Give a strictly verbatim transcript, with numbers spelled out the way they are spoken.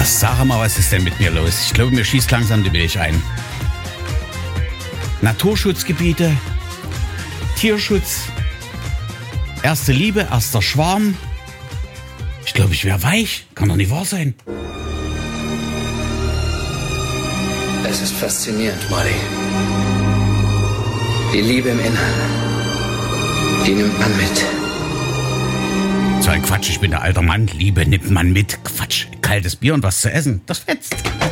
Sag mal, was ist denn mit mir los? Ich glaube, mir schießt langsam die Milch ein. Naturschutzgebiete, Tierschutz, erste Liebe, erster Schwarm. Ich glaube, ich wäre weich. Kann doch nicht wahr sein. Es ist faszinierend, Molly. Die Liebe im Innern, die nimmt man mit. So ein Quatsch, ich bin der alter Mann. Liebe nimmt man mit. Quatsch, kaltes Bier und was zu essen. Das fetzt.